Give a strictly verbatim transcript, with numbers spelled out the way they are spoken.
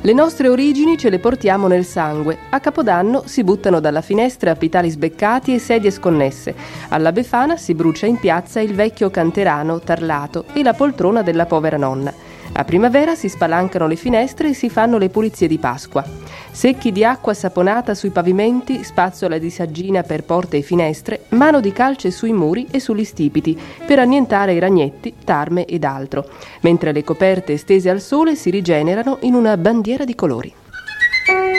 Le nostre origini ce le portiamo nel sangue. A Capodanno si buttano dalla finestra pitali sbeccati e sedie sconnesse. Alla Befana si brucia in piazza il vecchio canterano tarlato e la poltrona della povera nonna. A primavera si spalancano le finestre e si fanno le pulizie di Pasqua. Secchi di acqua saponata sui pavimenti, spazzola di saggina per porte e finestre, mano di calce sui muri e sugli stipiti per annientare i ragnetti, tarme ed altro, mentre le coperte stese al sole si rigenerano in una bandiera di colori.